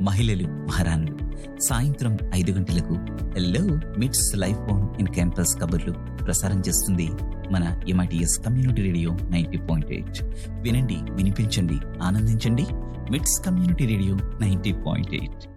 మహిళలు మహారాణులు. సాయంత్రం 5 గంటలకు హలో మిట్స్ లైఫ్ ఆన్ ఇన్ క్యాంపస్ కబుర్లు ప్రసారం చేస్తుంది మన MITS కమ్యూనిటీ రేడియో 90.8. వినండి, వినిపించండి, ఆనందించండి. మిట్స్ కమ్యూనిటీ రేడియో 90.8.